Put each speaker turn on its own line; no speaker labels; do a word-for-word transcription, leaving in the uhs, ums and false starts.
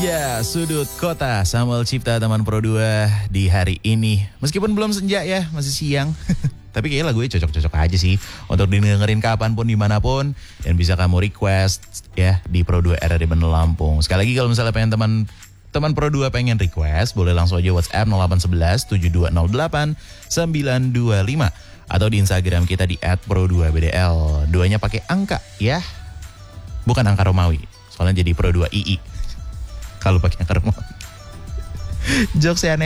Ya, Sudut Kota Samuel Cipta teman Pro dua di hari ini. Meskipun belum senja ya, masih siang. Tapi kayaknya lagunya cocok-cocok aja sih untuk didengerin kapanpun, dimanapun. Dan bisa kamu request ya di Pro dua R R D Bandar Lampung. Sekali lagi kalau misalnya pengen teman teman Pro dua pengen request, boleh langsung aja WhatsApp nol delapan satu satu tujuh dua nol delapan sembilan dua lima. Atau di Instagram kita di et pro dua b d l. Duanya pakai angka ya. Bukan angka Romawi. Soalnya jadi Pro dua I I. Kalau pakai angka Romawi. Jokes aneh.